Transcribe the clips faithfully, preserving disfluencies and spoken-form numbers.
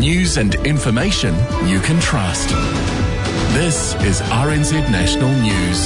News and information you can trust. This is R N Z National News.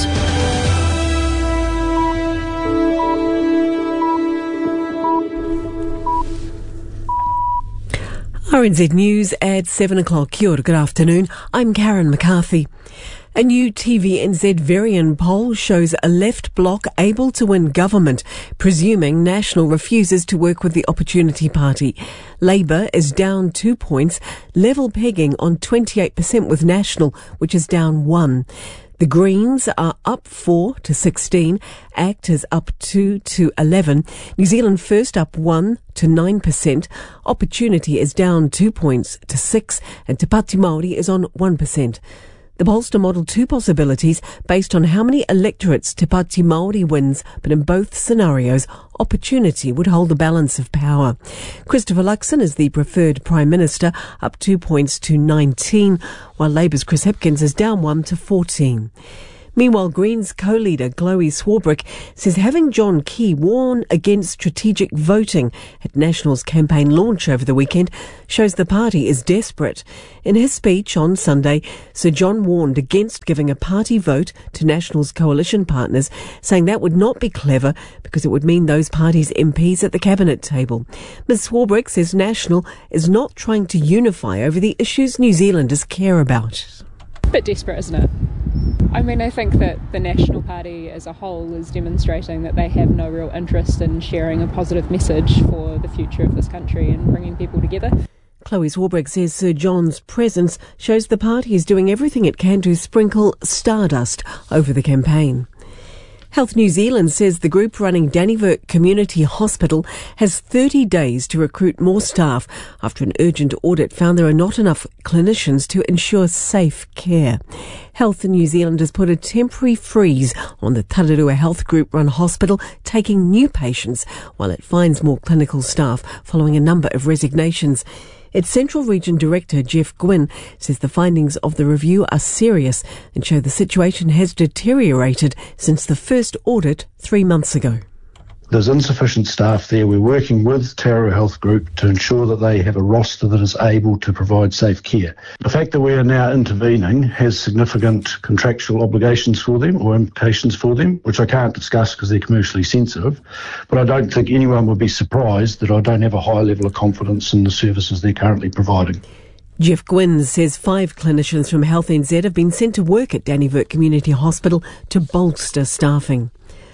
R N Z News at seven o'clock. Kia ora, good afternoon. I'm Karen McCarthy. A new T V N Z Varian poll shows a left bloc able to win government, presuming National refuses to work with the Opportunity Party. Labour is down two points, level pegging on twenty-eight percent with National, which is down one. The Greens are up four to sixteen, ACT is up two to eleven, New Zealand First up one to nine percent, Opportunity is down two points to six, and Te Pāti Māori is on one percent. The pollster modelled two possibilities based on how many electorates Te Pāti Māori wins, but in both scenarios, Opportunity would hold the balance of power. Christopher Luxon is the preferred Prime Minister, up two points to nineteen, while Labour's Chris Hipkins is down one to fourteen. Meanwhile, Greens co-leader Chloe Swarbrick says having John Key warn against strategic voting at National's campaign launch over the weekend shows the party is desperate. In his speech on Sunday, Sir John warned against giving a party vote to National's coalition partners, saying that would not be clever because it would mean those parties' M Ps at the cabinet table. Miz Swarbrick says National is not trying to unify over the issues New Zealanders care about. A bit desperate, isn't it? I mean, I think that the National Party as a whole is demonstrating that they have no real interest in sharing a positive message for the future of this country and bringing people together. Chloe Swarbrick says Sir John's presence shows the party is doing everything it can to sprinkle stardust over the campaign. Health New Zealand says the group running Dannevirke Community Hospital has thirty days to recruit more staff after an urgent audit found there are not enough clinicians to ensure safe care. Health New Zealand has put a temporary freeze on the Tararua Health Group run hospital, taking new patients while it finds more clinical staff following a number of resignations. Its Central Region Director, Jeff Gwynn, says the findings of the review are serious and show the situation has deteriorated since the first audit three months ago. There's insufficient staff there. We're working with Tararua Health Group to ensure that they have a roster that is able to provide safe care. The fact that we are now intervening has significant contractual obligations for them or implications for them, which I can't discuss because they're commercially sensitive. But I don't think anyone would be surprised that I don't have a high level of confidence in the services they're currently providing. Jeff Gwynn says five clinicians from Health N Z have been sent to work at Dannevirke Community Hospital to bolster staffing.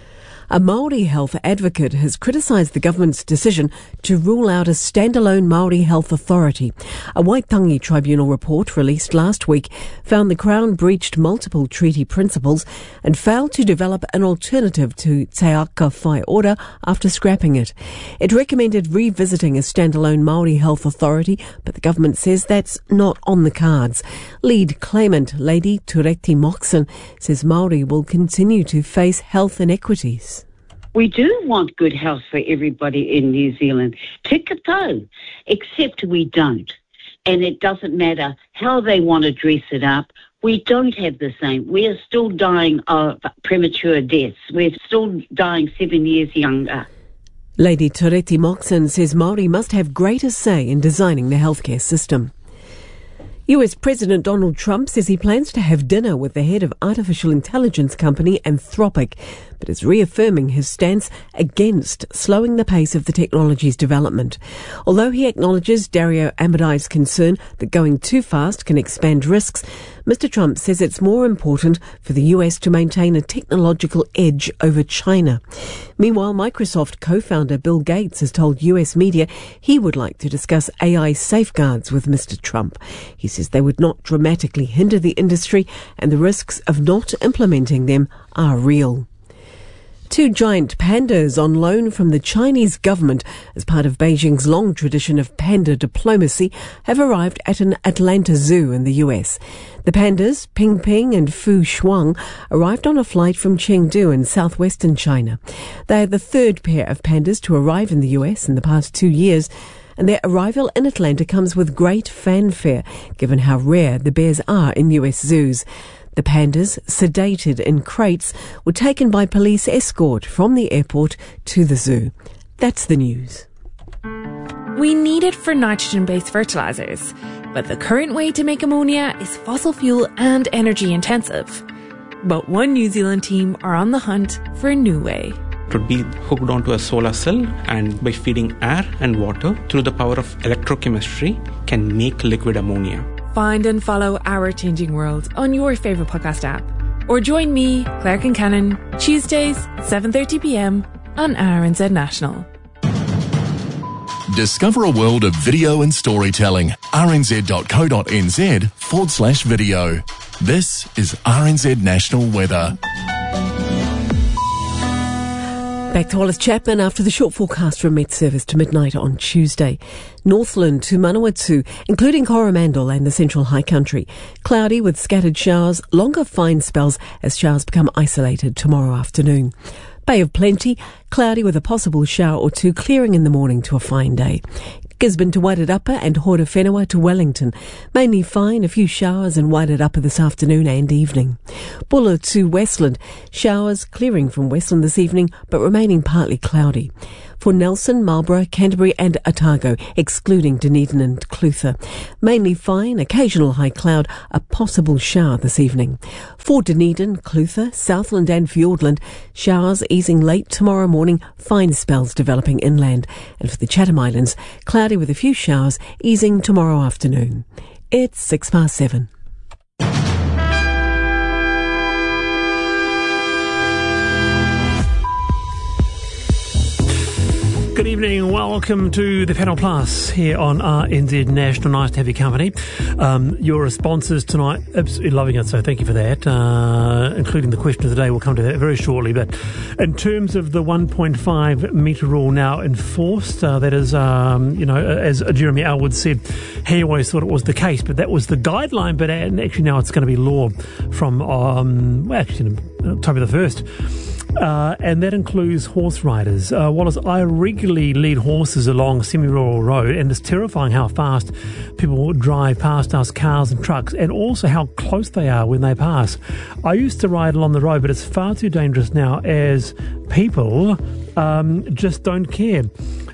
A Māori health advocate has criticised the government's decision to rule out a standalone Māori health authority. A Waitangi Tribunal report released last week found the Crown breached multiple treaty principles and failed to develop an alternative to Te Aka Whai Ora after scrapping it. It recommended revisiting a standalone Māori health authority, but the government says that's not on the cards. Lead claimant Lady Tureti Moxon says Māori will continue to face health inequities. We do want good health for everybody in New Zealand. Tika tau, except we don't. And it doesn't matter how they want to dress it up. We don't have the same. We are still dying of premature deaths. We're still dying seven years younger. Lady Tureti Moxon says Māori must have greater say in designing the healthcare system. U S President Donald Trump says he plans to have dinner with the head of artificial intelligence company Anthropic, but is reaffirming his stance against slowing the pace of the technology's development. Although he acknowledges Dario Amodei's concern that going too fast can expand risks, Mister Trump says it's more important for the U S to maintain a technological edge over China. Meanwhile, Microsoft co-founder Bill Gates has told U S media he would like to discuss A I safeguards with Mister Trump. He says they would not dramatically hinder the industry and the risks of not implementing them are real. Two giant pandas on loan from the Chinese government as part of Beijing's long tradition of panda diplomacy have arrived at an Atlanta zoo in the U S. The pandas, Ping Ping and Fu Shuang, arrived on a flight from Chengdu in southwestern China. They are the third pair of pandas to arrive in the U S in the past two years, and their arrival in Atlanta comes with great fanfare, given how rare the bears are in U S zoos. The pandas, sedated in crates, were taken by police escort from the airport to the zoo. That's the news. We need it for nitrogen-based fertilizers, but the current way to make ammonia is fossil fuel and energy intensive. But one New Zealand team are on the hunt for a new way. It would be hooked onto a solar cell, and by feeding air and water through the power of electrochemistry can make liquid ammonia. Find and follow Our Changing World on your favourite podcast app. Or join me, Claire Kincannon, Tuesdays, seven thirty p m on R N Z National. Discover a world of video and storytelling. rnz.co.nz forward slash video. This is R N Z National Weather. Back to Wallace Chapman after the short forecast from Met Service to midnight on Tuesday. Northland to Manawatu, including Coromandel and the Central High Country. Cloudy with scattered showers, longer fine spells as showers become isolated tomorrow afternoon. Bay of Plenty, cloudy with a possible shower or two, clearing in the morning to a fine day. Gisborne to Wairarapa and Horowhenua to Wellington. Mainly fine, a few showers in Wairarapa this afternoon and evening. Buller to Westland, showers clearing from Westland this evening but remaining partly cloudy. For Nelson, Marlborough, Canterbury and Otago, excluding Dunedin and Clutha. Mainly fine, occasional high cloud, a possible shower this evening. For Dunedin, Clutha, Southland and Fiordland, showers easing late tomorrow morning, fine spells developing inland. And for the Chatham Islands, cloudy with a few showers, easing tomorrow afternoon. It's six past seven. Good evening and welcome to the Panel Plus here on R N Z National. Nice to have your company. Um, your responses tonight, absolutely loving it, so thank you for that, uh, including the question of the day. We'll come to that very shortly. But in terms of the one point five metre rule now enforced, uh, that is, um, you know, as Jeremy Elwood said, he always thought it was the case, but that was the guideline, but actually now it's going to be law from, um, well, actually, October the first. Uh, and that includes horse riders. Uh, Wallace, I regularly lead horses along a semi-rural road, and it's terrifying how fast people drive past us, cars and trucks, and also how close they are when they pass. I used to ride along the road, but it's far too dangerous now as people um, just don't care.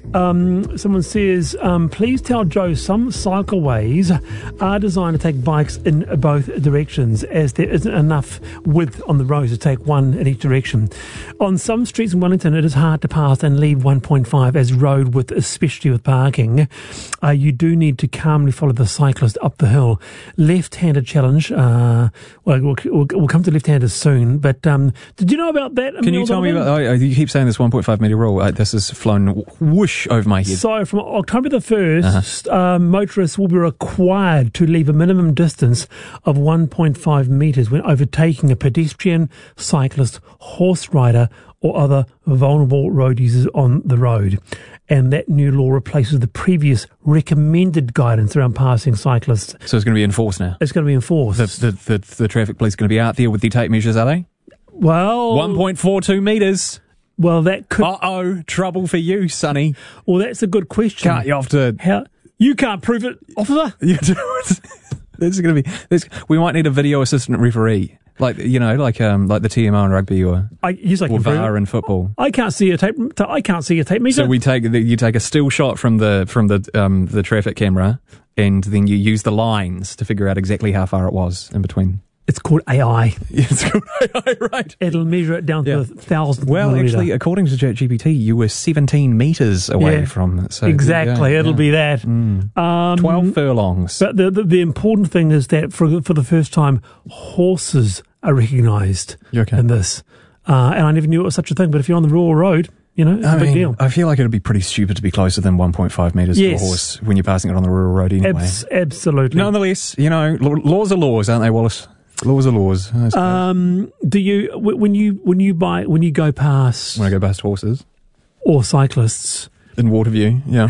Um, someone says, um, please tell Joe some cycleways are designed to take bikes in both directions, as there isn't enough width on the roads to take one in each direction. On some streets in Wellington, it is hard to pass and leave one point five as road width, especially with parking. Uh, you do need to calmly follow the cyclist up the hill. Left-handed challenge. Uh, well, we'll, we'll, we'll come to left-handers soon, but um, did you know about that? Can you tell me about, oh, you keep saying this one point five metre rule. Uh, this has flown whoosh over my head. So from October the first, uh-huh. uh, motorists will be required to leave a minimum distance of one point five metres when overtaking a pedestrian, cyclist, horse rider or other vulnerable road users on the road. And that new law replaces the previous recommended guidance around passing cyclists. So it's going to be enforced now? It's going to be enforced. The, the, the, the traffic police are going to be out there with their tape measures, are they? Well... one point four two metres. Well, that could... Uh-oh, trouble for you, Sonny. Well, that's a good question. Can't you have to... How... You can't prove it, officer. You do it. This is going to be... This, we might need a video assistant referee. Like, you know, like um, like the T M O in rugby or, I, yes, I or V A R in football. I can't see a tape. I can't see a tape measure. So we take you take a still shot from the from the um, the traffic camera, and then you use the lines to figure out exactly how far it was in between. It's called A I. It's called A I, right? It'll measure it down yeah. to a thousand. Well, actually, according to ChatGPT, you were seventeen metres away yeah. from it. So exactly, it'll yeah. be that. Mm. Um, Twelve furlongs. But the, the the important thing is that for for the first time, horses are recognised okay. in this. Uh, and I never knew it was such a thing. But if you're on the rural road, you know, it's I a big mean, deal. I feel like it'd be pretty stupid to be closer than one point five metres yes. to a horse when you're passing it on the rural road anyway. Abs- absolutely. Nonetheless, you know, laws are laws, aren't they, Wallace? Laws are laws. Um, do you when you when you buy when you go past when I go past horses or cyclists in Waterview? Yeah.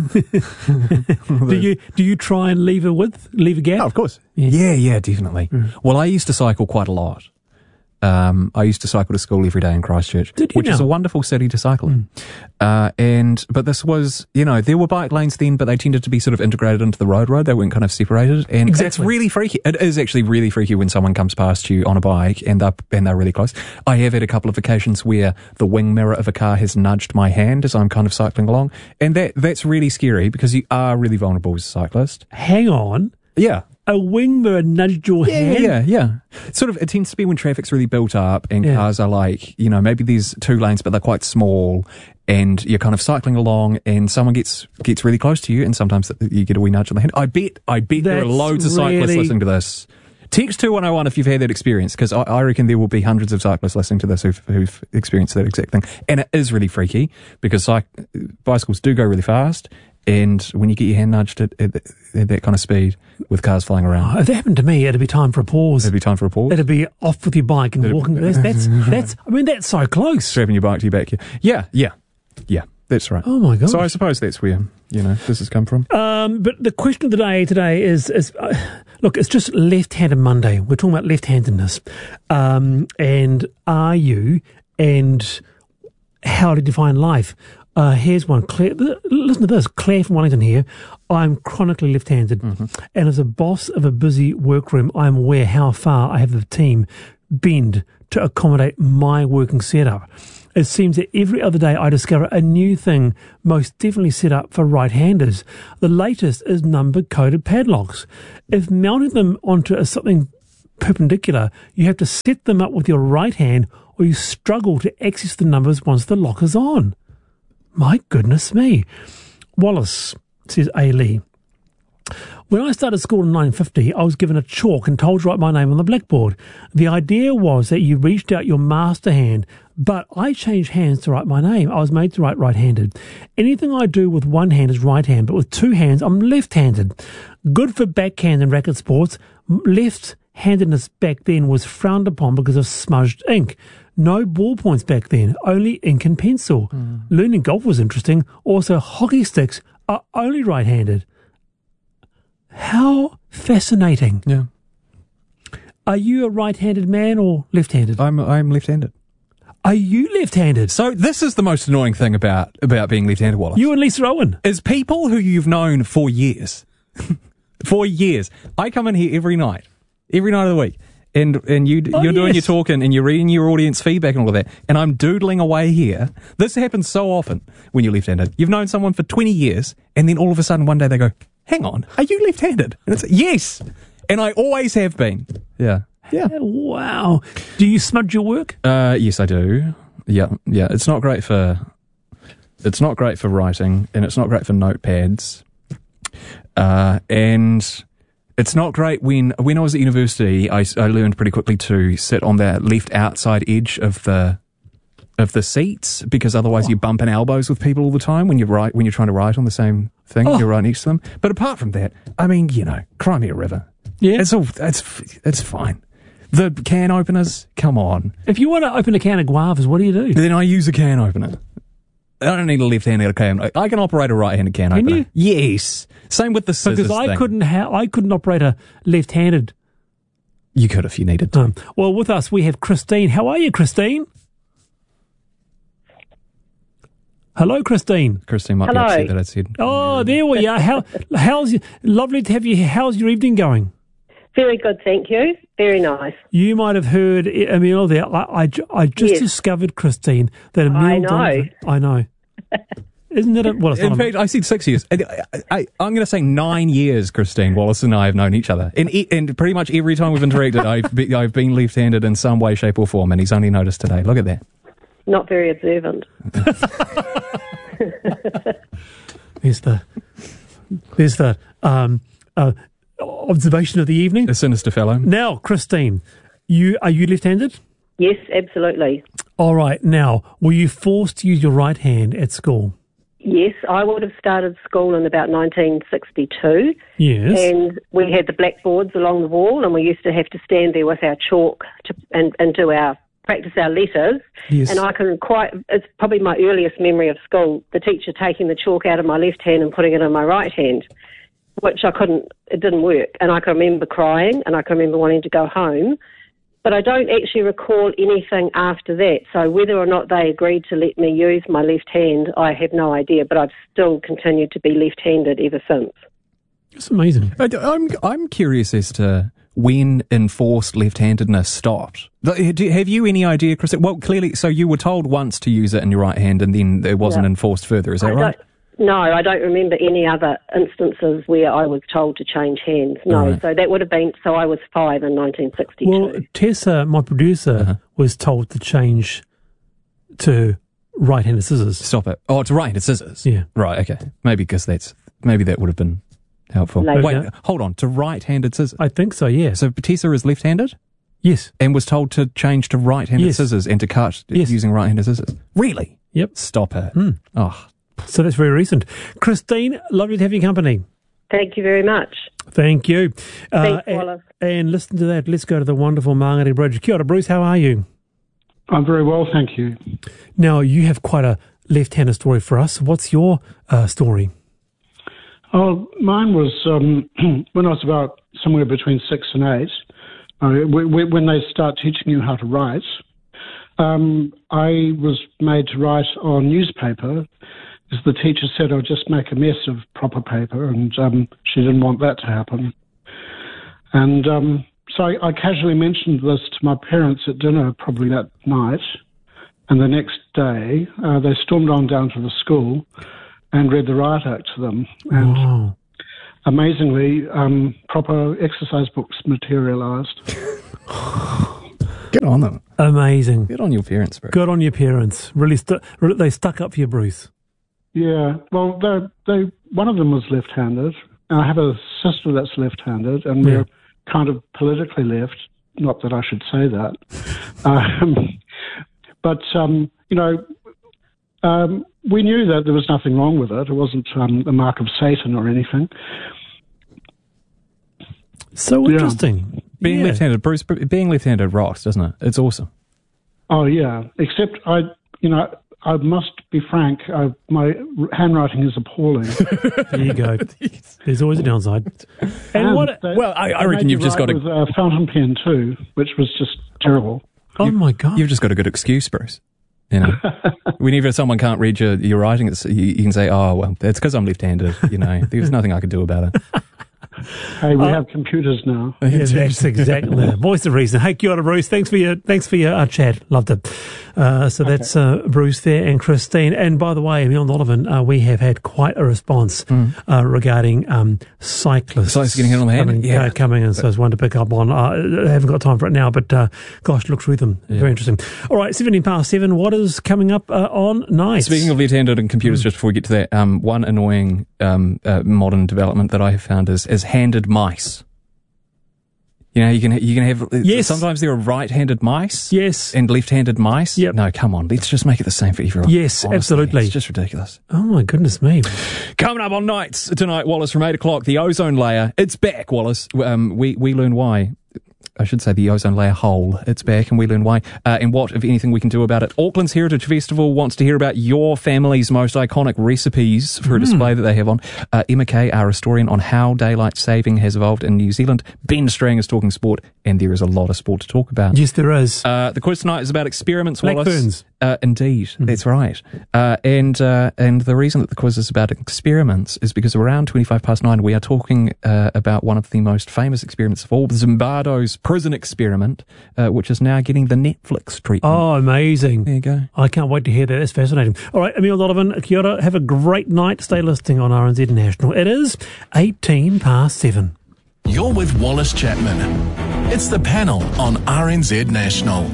do you do you try and leave a width, leave a gap? Oh, of course. Yeah, yeah, yeah definitely. Mm. Well, I used to cycle quite a lot. Um, I used to cycle to school every day in Christchurch, Did you which now? is a wonderful city to cycle in. Uh, and but this was, you know, there were bike lanes then, but they tended to be sort of integrated into the road road. They weren't kind of separated, and Exactly. it's really freaky. It is actually really freaky when someone comes past you on a bike and they're and they're really close. I have had a couple of occasions where the wing mirror of a car has nudged my hand as I'm kind of cycling along, and that that's really scary because you are really vulnerable as a cyclist. Hang on. Yeah. A wing mirror nudged your Yeah, hand? yeah, yeah. Sort of, it tends to be when traffic's really built up and Yeah. cars are like, you know, maybe there's two lanes, but they're quite small, and you're kind of cycling along, and someone gets gets really close to you, and sometimes you get a wee nudge on the hand. I bet, I bet there are That's loads of cyclists really- listening to this. Text two one oh one if you've had that experience, because I, I reckon there will be hundreds of cyclists listening to this who've, who've experienced that exact thing. And it is really freaky, because cyc- bicycles do go really fast, and when you get your hand nudged at, at, at that kind of speed with cars flying around, Oh, if that happened to me, it'd be time for a pause. it'd be time for a pause. It'd be off with your bike and walking. That's, that's, that's, I mean, that's so close. Strapping your bike to your back. Yeah, yeah, yeah, that's right. Oh my God. So I suppose that's where, you know, this has come from. Um, but the question of the day today is, is uh, look, it's just Left-Handed Monday. We're talking about left-handedness. Um, and are you, and how to define life? Uh, here's one. Claire, listen to this. Claire from Wellington here. I'm chronically left-handed. Mm-hmm. And as a boss of a busy workroom, I'm aware how far I have the team bend to accommodate my working setup. It seems that every other day I discover a new thing most definitely set up for right-handers. The latest is number-coded padlocks. If mounting them onto a, something perpendicular, you have to set them up with your right hand, or you struggle to access the numbers once the lock is on. My goodness me. Wallace, says A. Lee. When I started school in nineteen fifty, I was given a chalk and told to write my name on the blackboard. The idea was that you reached out your master hand, but I changed hands to write my name. I was made to write right-handed. Anything I do with one hand is right hand, but with two hands, I'm left-handed. Good for backhand and racket sports. Left-handedness back then was frowned upon because of smudged ink. No ballpoints back then, only ink and pencil. Mm. Learning golf was interesting. Also, hockey sticks are only right-handed. How fascinating. Yeah. Are you a right-handed man or left-handed? I'm I'm left-handed. Are you left-handed? So this is the most annoying thing about, about being left-handed, Wallace. You and Lisa Owen. Is people who you've known for years. for years. I come in here every night. Every night of the week. And and you, Oh, you're doing yes. your talking and you're reading your audience feedback and all of that. And I'm doodling away here. This happens so often when you're left-handed. You've known someone for twenty years, and then all of a sudden one day they go, hang on, are you left-handed? And it's yes. And I always have been. Yeah. Yeah. Wow. Do you smudge your work? Uh, yes, I do. Yeah. Yeah. It's not great for, it's not great for writing, and it's not great for notepads. Uh, and it's not great when, when I was at university, I, I learned pretty quickly to sit on the left outside edge of the, of the seats, because otherwise oh. you bump in elbows with people all the time when you write, when you're trying to write on the same thing, oh. you're right next to them. But apart from that, I mean, you know, Crimea River. Yeah. It's all, it's, it's fine. The can openers, come on. If you want to open a can of guavas, what do you do? Then I use a can opener. I don't need a left-handed can. I can operate a right-handed can, can opener. You? Yes. Same with the scissors Because I thing. couldn't ha- I couldn't operate a left-handed. You could if you needed to. Um, well, with us we have Christine. How are you, Christine? Hello, Christine. Christine might Hello. be upset that I said. Oh, there we are. How how's lovely to have you? How's your evening going? Very good, thank you. Very nice. You might have heard Emil there. I, I, I just Yes. discovered, Christine, that Emil I know. Donovan, I know. Isn't it? A, well, it's not In a- fact, I said six years. I, I, I'm going to say nine years, Christine Wallace and I have known each other. And, e- and pretty much every time we've interacted, I've, be, I've been left-handed in some way, shape or form, and he's only noticed today. Look at that. Not very observant. There's the there's the um, uh, observation of the evening. A sinister fellow. Now, Christine, you are you left-handed? Yes, absolutely. All right. Now, were you forced to use your right hand at school? Yes, I would have started school in about nineteen sixty-two. Yes. And we had the blackboards along the wall, and we used to have to stand there with our chalk to, and, and do our practice our letters. Yes. And I can quite, it's probably my earliest memory of school, the teacher taking the chalk out of my left hand and putting it in my right hand, which I couldn't, it didn't work. And I can remember crying, and I can remember wanting to go home. but I don't actually recall anything after that. So whether or not they agreed to let me use my left hand, I have no idea, but I've still continued to be left-handed ever since. It's amazing. I, I'm, I'm curious as to when enforced left-handedness stopped. Have you any idea, Chris? Well, clearly, so you were told once to use it in your right hand and then it wasn't Yeah. enforced further, is that I right? don't- No, I don't remember any other instances where I was told to change hands. No, Right. so that would have been, so I was five in nineteen sixty-two. Well, Tessa, my producer, Uh-huh. was told to change to right-handed scissors. Stop it. Oh, it's right-handed scissors. Yeah. Right, okay. Maybe because that's, maybe that would have been helpful. Later. Wait, hold on. To right-handed scissors. I think so, yeah. So Tessa is left-handed Yes. and was told to change to right-handed Yes. scissors and to cut Yes. using right-handed scissors. Really? Yep. Stop it. Hmm. Oh, So that's very recent. Christine, lovely to have your company. Thank you very much. Thank you. Uh, Thanks, and, Wallace. and listen to that. Let's go to the wonderful Margaret Bridge. Kia ora, Bruce. How are you? I'm very well, thank you. Now, you have quite a left-handed story for us. What's your uh, story? Oh, mine was um, when I was about somewhere between six and eight, uh, w- w- when they start teaching you how to write. Um, I was made to write on newspaper because the teacher said I'd just make a mess of proper paper, and um, she didn't want that to happen. And um, so I, I casually mentioned this to my parents at dinner probably that night, and the next day uh, they stormed on down to the school and read the riot act to them. And Wow. amazingly, um, proper exercise books materialised. get on them. Amazing. Get on your parents, bro. Good on your parents. Really, stu- really they stuck up for you, Bruce. Yeah, well, they they one of them was left-handed. And I have a sister that's left-handed, and Yeah. we're kind of politically left. Not that I should say that, um, but um, you know, um, we knew that there was nothing wrong with it. It wasn't um, a mark of Satan or anything. So Yeah. interesting. Being Yeah. left-handed, Bruce, being left-handed rocks, doesn't it? It's awesome. Oh yeah, except I, you know, I must be frank. I, my handwriting is appalling. There you go. There's always a downside. And what? they- well, I- I they reckon made you've me just write got a- with a fountain pen too, which was just terrible. Oh my God. You've just got a good excuse, Bruce. You know, whenever someone can't read your, your writing, it's, you, you can say, oh, well, it's because I'm left-handed. You know, there's nothing I could do about it. Hey, we have computers now. Yeah, that's exactly the voice of reason. Hey, kia ora, Bruce. Thanks for your thanks for your uh, chat. Loved it. Uh, so that's uh, Bruce there and Christine. And by the way, beyond Olivan, uh, we have had quite a response uh, regarding um, cyclists. Cyclists getting hit on the head? coming, Yeah. uh, coming in. So it's one to pick up on. Uh, I haven't got time for it now, but uh, gosh, look through them. Very interesting. All right, seventeen past seven. What is coming up uh, on night? Speaking of left-handed and computers, just before we get to that, um, one annoying um, uh, modern development that I have found is, is handed mice. You know, you can you can have Yes. sometimes there are right-handed mice, Yes. and left-handed mice. Yep. No, come on, let's just make it the same for everyone. Yes, Honestly, absolutely. It's just ridiculous. Oh my goodness me. Coming up on nights tonight, Wallace, from eight o'clock, the ozone layer. It's back, Wallace. Um, we, we learn why. I should say the ozone layer hole. It's back, and we learn why uh, and what, if anything, we can do about it. Auckland's Heritage Festival wants to hear about your family's most iconic recipes for a display that they have on. Uh, Emma Kay, our historian on how daylight saving has evolved in New Zealand. Ben Strang is talking sport, and there is a lot of sport to talk about. Yes, there is. Uh, the quiz tonight is about experiments, Wallace. Blackburns. Uh, indeed, that's right. Uh, and uh, and the reason that the quiz is about experiments is because around twenty-five past nine we are talking uh, about one of the most famous experiments of all, Zimbardo's prison experiment, uh, which is now getting the Netflix treatment. Oh, amazing. There you go. I can't wait to hear that. That's fascinating. All right, Emil Donovan, kia ora. Have a great night. Stay listening on R N Z National. It is eighteen past seven. You're with Wallace Chapman. It's the panel on R N Z National.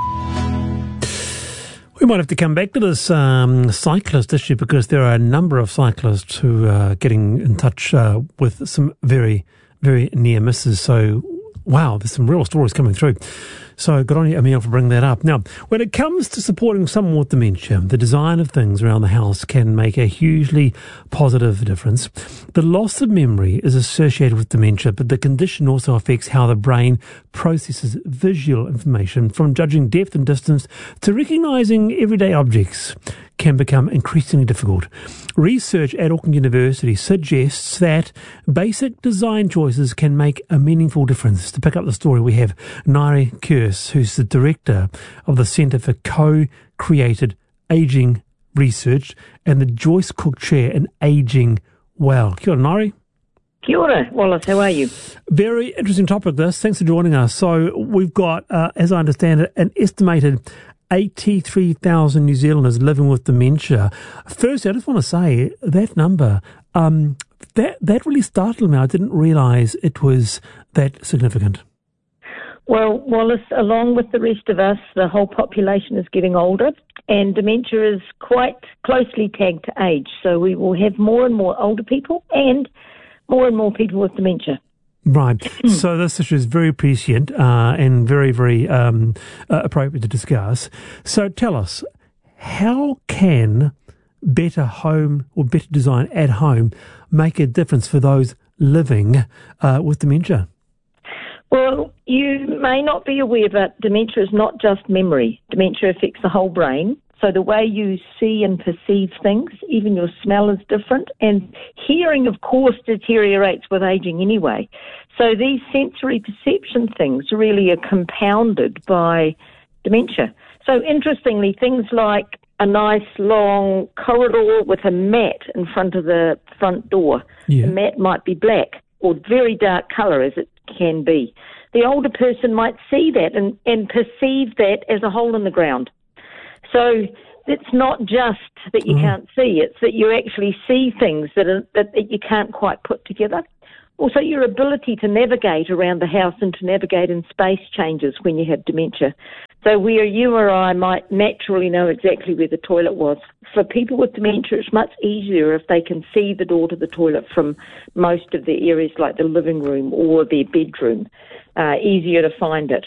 We might have to come back to this um, cyclist issue because there are a number of cyclists who are getting in touch uh, with some very, very near misses. So, wow, there's some real stories coming through. So good on you, Emil, for bringing that up. Now, when it comes to supporting someone with dementia, the design of things around the house can make a hugely positive difference. The loss of memory is associated with dementia, but the condition also affects how the brain processes visual information, from judging depth and distance to recognizing everyday objects can become increasingly difficult. Research at Auckland University suggests that basic design choices can make a meaningful difference. To pick up the story, we have Nairi Kurs, Kerse, who's the director of the Centre for Co-Created Ageing Research and the Joyce Cook Chair in Ageing Well. Kia ora, Ngaire. Kia ora, Wallace. How are you? Very interesting topic, this. Thanks for joining us. So we've got, uh, as I understand it, an estimated eighty-three thousand New Zealanders living with dementia. Firstly, I just want to say that number, um, that, that really startled me. I didn't realise it was that significant. Well, Wallace, along with the rest of us, the whole population is getting older, and dementia is quite closely tagged to age. So we will have more and more older people and more and more people with dementia. Right. So this issue is very prescient uh, and very, very um, uh, appropriate to discuss. So tell us, how can better home or better design at home make a difference for those living uh, with dementia? Well, you may not be aware, but dementia is not just memory. Dementia affects the whole brain. So the way you see and perceive things, even your smell is different. And hearing, of course, deteriorates with aging anyway. So these sensory perception things really are compounded by dementia. So interestingly, things like a nice long corridor with a mat in front of the front door. Yeah. The mat might be black or very dark colour as it can be. The older person might see that and, and perceive that as a hole in the ground. So it's not just that you mm. can't see, it's that you actually see things that, are, that, that you can't quite put together. Also, your ability to navigate around the house and to navigate in space changes when you have dementia. So where you or I might naturally know exactly where the toilet was, for people with dementia, it's much easier if they can see the door to the toilet from most of the areas like the living room or their bedroom. Uh, easier to find it.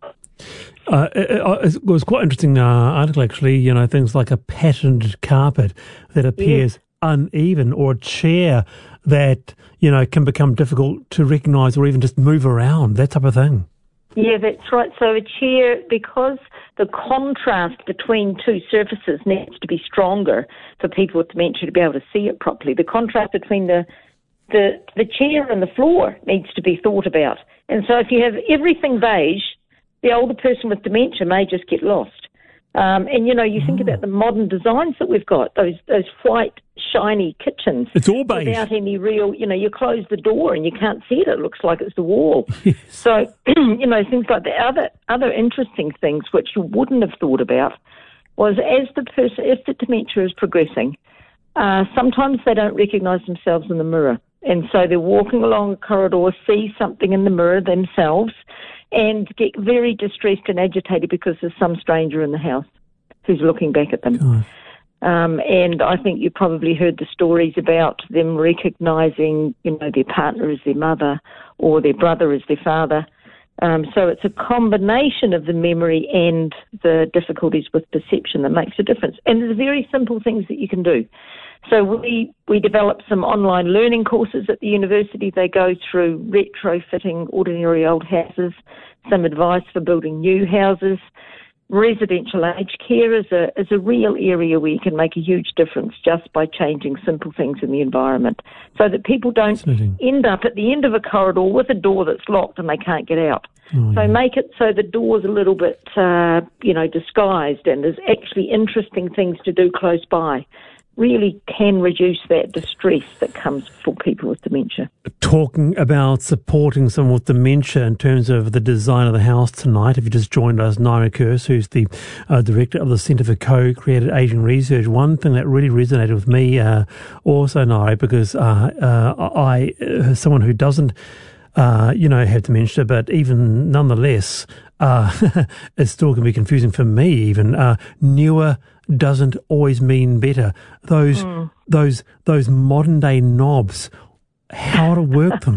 Uh, it, it was quite an interesting uh, article, actually, you know, things like a patterned carpet that appears yeah. uneven, or a chair that, you know, can become difficult to recognise or even just move around, that type of thing. Yeah, that's right. So a chair, because the contrast between two surfaces needs to be stronger for people with dementia to be able to see it properly. The contrast between the the, the chair and the floor needs to be thought about. And so if you have everything beige, the older person with dementia may just get lost. Um, and, you know, you think about the modern designs that we've got, those those white, shiny kitchens. It's all beige. Without any real, you know, you close the door and you can't see it. It looks like it's the wall. Yes. So, you know, things like that. Other, other interesting things which you wouldn't have thought about was as the person, if the dementia is progressing, uh, sometimes they don't recognise themselves in the mirror. And so they're walking along a corridor, see something in the mirror themselves, and get very distressed and agitated because there's some stranger in the house who's looking back at them. Um, and I think you probably heard the stories about them recognising, you know, their partner as their mother or their brother as their father. Um, so it's a combination of the memory and the difficulties with perception that makes a difference. And there's very simple things that you can do. So we, we developed some online learning courses at the university. They go through retrofitting ordinary old houses, some advice for building new houses. Residential aged care is a, is a real area where you can make a huge difference just by changing simple things in the environment so that people don't end up at the end of a corridor with a door that's locked and they can't get out. Oh, so yeah. Make it so the door's a little bit, uh, you know, disguised and there's actually interesting things to do close by. Really can reduce that distress that comes for people with dementia. Talking about supporting someone with dementia in terms of the design of the house tonight, if you just joined us, Ngaire Kerse, who's the uh, director of the Centre for Co-Created Ageing Research. One thing that really resonated with me uh, also, Ngaire, because uh, uh, I, uh, someone who doesn't, uh, you know, have dementia, but even nonetheless, uh, it still can be confusing for me even, uh, newer doesn't always mean better. Those mm. those those modern day knobs, how to work them.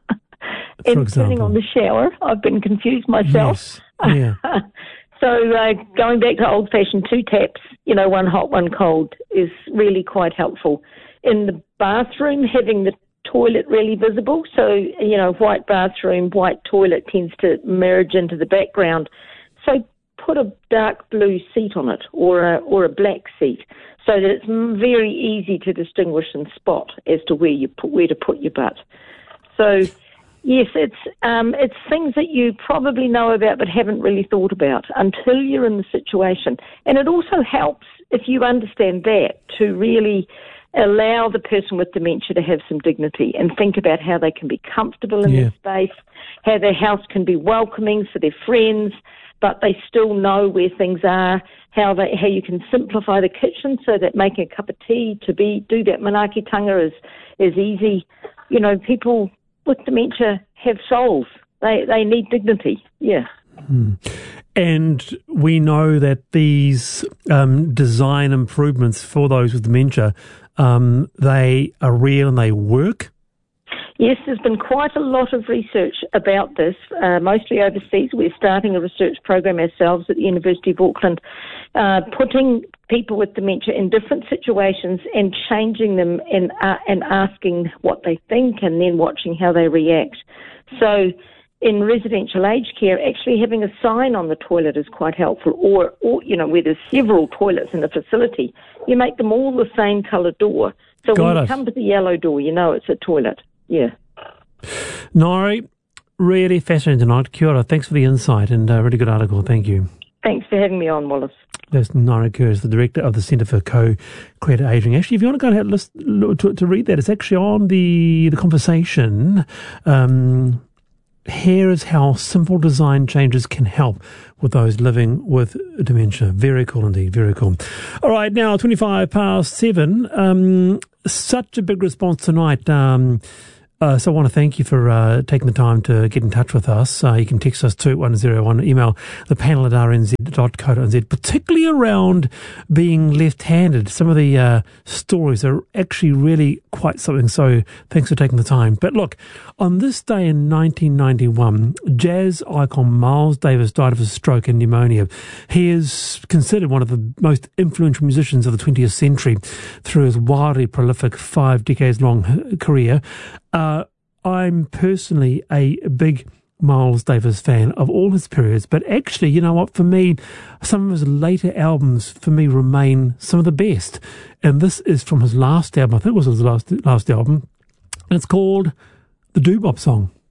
For example, turning on the shower, I've been confused myself. Yes. Yeah. So uh, going back to old fashioned two taps, you know, one hot, one cold, is really quite helpful. In the bathroom, having the toilet really visible. So, you know, white bathroom, white toilet tends to merge into the background. So put a dark blue seat on it or a, or a black seat so that it's very easy to distinguish and spot as to where you put, where to put your butt. So Yes, it's um, it's things that you probably know about but haven't really thought about until you're in the situation. And it also helps, if you understand that, to really allow the person with dementia to have some dignity and think about how they can be comfortable in Yeah. their space, how their house can be welcoming for their friends, but they still know where things are, how they how you can simplify the kitchen so that making a cup of tea to be do that manaakitanga is is easy. You know, people with dementia have souls. They they need dignity. Yeah. Hmm. And we know that these um, design improvements for those with dementia, um, they are real and they work. Yes, there's been quite a lot of research about this, uh, mostly overseas. We're starting a research program ourselves at the University of Auckland, uh, putting people with dementia in different situations and changing them and, uh, and asking what they think and then watching how they react. So in residential aged care, actually having a sign on the toilet is quite helpful, or, or you know, where there's several toilets in the facility, you make them all the same colour door. So Got when it. you come to the yellow door, you know it's a toilet. Yeah. Nori, really fascinating tonight. Kia ora. Thanks for the insight and a really good article. Thank you. Thanks for having me on, Wallace. That's Nori Kerr, is the director of the Centre for Co-Creative Ageing. Actually, if you want to go and have a list, look, to, to read that, it's actually on the the conversation. Um, here is how simple design changes can help with those living with dementia. Very cool indeed. Very cool. All right, now twenty-five past seven. Um, such a big response tonight. Um, Uh, so I want to thank you for uh, taking the time to get in touch with us. Uh, you can text us two one zero one, email the panel at r n z dot co dot n z, particularly around being left-handed. Some of the uh, stories are actually really quite something, so thanks for taking the time. But look, on this day in nineteen ninety-one, jazz icon Miles Davis died of a stroke and pneumonia. He is considered one of the most influential musicians of the twentieth century through his wildly prolific five decades-long career. Uh, I'm personally a big Miles Davis fan of all his periods, but actually, you know what, for me, some of his later albums, for me, remain some of the best. And this is from his last album, I think it was his last, last album, and it's called The Doo-Wop Song.